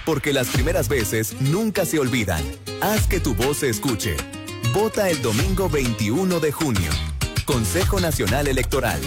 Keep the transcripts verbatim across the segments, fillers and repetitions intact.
porque las primeras veces nunca se olvidan. Haz que tu voz se escuche. Vota el domingo veintiuno de junio. Consejo Nacional Electoral.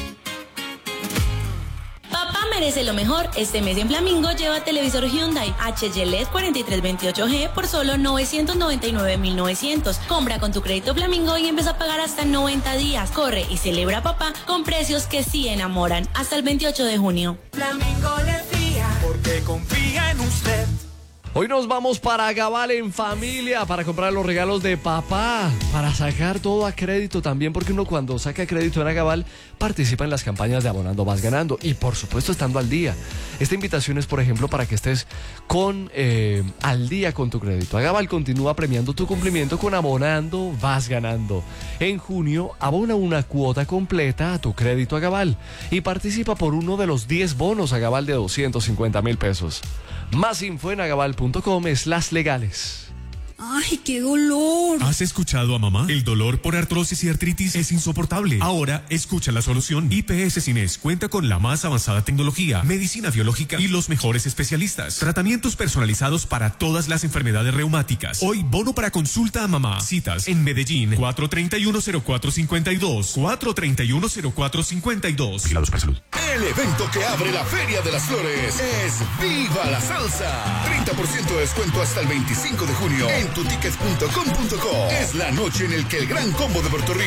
Papá merece lo mejor. Este mes en Flamingo lleva televisor Hyundai H G L E D cuarenta y tres veintiocho G por solo novecientos noventa y nueve mil novecientos. Compra con tu crédito Flamingo y empieza a pagar hasta noventa días. Corre y celebra papá con precios que sí enamoran. Hasta el veintiocho de junio. Flamingo le fía porque confía en usted. Hoy nos vamos para Gabal en familia para comprar los regalos de papá, para sacar todo a crédito también, porque uno cuando saca crédito en Agabal participa en las campañas de Abonando Vas Ganando y por supuesto estando al día. Esta invitación es, por ejemplo, para que estés con eh, al día con tu crédito. Agabal continúa premiando tu cumplimiento con Abonando Vas Ganando. En junio, abona una cuota completa a tu crédito Agabal y participa por uno de los diez bonos Agabal de doscientos cincuenta mil pesos. Más info en agabal punto com slash legales. ¡Ay, qué dolor! ¿Has escuchado a mamá? El dolor por artrosis y artritis es insoportable. Ahora, escucha la solución. I P S Cines cuenta con la más avanzada tecnología, medicina biológica y los mejores especialistas. Tratamientos personalizados para todas las enfermedades reumáticas. Hoy, bono para consulta a mamá. Citas en Medellín, cuatro tres uno cero cuatro cinco dos, cuatro tres uno cero cuatro cinco dos. Vigilados para salud. El evento que abre la Feria de las Flores es ¡Viva la Salsa! treinta por ciento de descuento hasta el veinticinco de junio en tu tickets punto com punto co. Es la noche en el que el Gran Combo de Puerto Rico